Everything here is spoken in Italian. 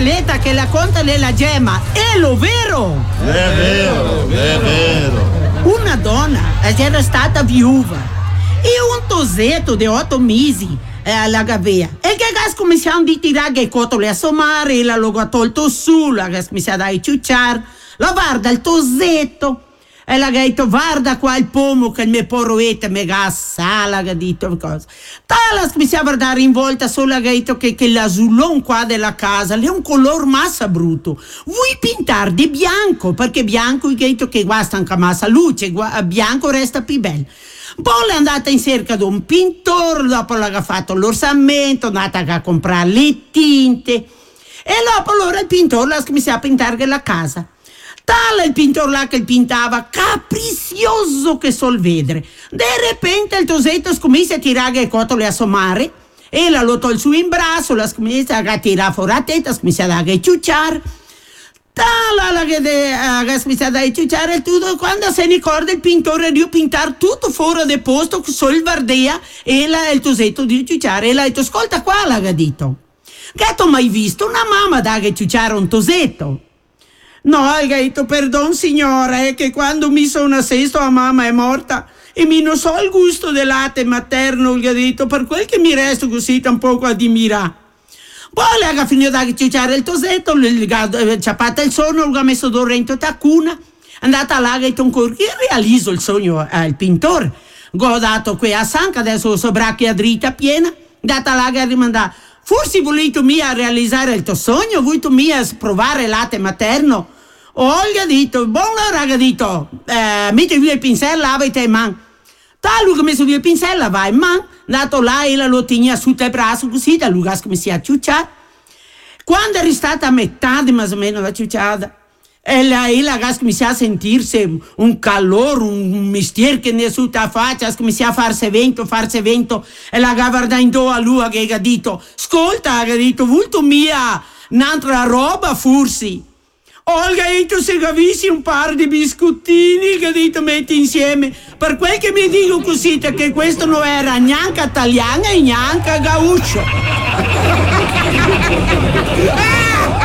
Violetta che la conta nella gemma. È lo vero? È vero, è vero. Una donna era stata viuva e un tosetto di 8 mesi alla gavea. E che cominciamo a tirare i cotole a somare, e la lo ha tolto su, la cominciamo a ciucciare, la guarda il tosetto. E la ha detto, guarda qua il pomo che il mio porroete me ga sala, ha detto cosa. Tala mi si guardare in volta solo ha detto che l'asulon qua della casa è un color massa brutto. Vuoi pintare di bianco? Perché bianco ha detto che guasta anche massa luce, bianco resta più bello. Poi è andata in cerca di un pittore, dopo l'ha fatto l'orsamento, è andata a comprare le tinte e dopo allora il pittore mi si a pintare la casa. Tale il pittore là che pintava, capricioso che sol vedere. De repente il tosetto scommessa a tirare le cotole a somare e la lo tol su in braccio, la scommessa a tirare fuori la testa, scommessa a ciucciare. Tala la scommessa a ciucciare e tutto, quando se ne ricorda il pittore di pintare tutto fuori del posto, sol vardea e il tosetto di ciucciare e l'ha detto, ascolta qua, l'ha detto. Gatto mai visto una mamma da ciucciare un tosetto? No, ha detto, perdon signora, è che quando mi sono assesto a mamma è morta e mi non so il gusto del latte materno, gli ha detto, per quel che mi resto così un poco a dimira. Poi le ha finito di ciucciare il tosetto, le ha ciappata il sonno, lo ha messo dentro la cuna, è andata là, ha detto, che realizzo il sogno al pittore. Ho dato qui a Sanca, adesso lo so bracchia dritta piena, è andata là, ha rimandato, forse volete mia realizzare il tuo sogno, volete mia provare il latte materno? Gli ha detto, buona raga, ha detto, metti via il pinsello, lavate in mano. Lui che ha messo via il pinsello, va in mano, dato là e la lo tenia sotto il braccio così, da lui che mi si è ciucciato. Quando è stata a metà di più o meno la ciucciata, e la ragazza mi si a sentirsi un calore, un mestiere che ne è sotto la faccia, che mi si a farsi vento, e la guarda in do a lui che ha detto, ascolta, ha detto, volto mia un'altra roba forse. Olga ha detto, se capissi un par di biscottini che ha detto metti insieme, per quel che mi dico così, che questo non era neanche italiano e neanche gaucho.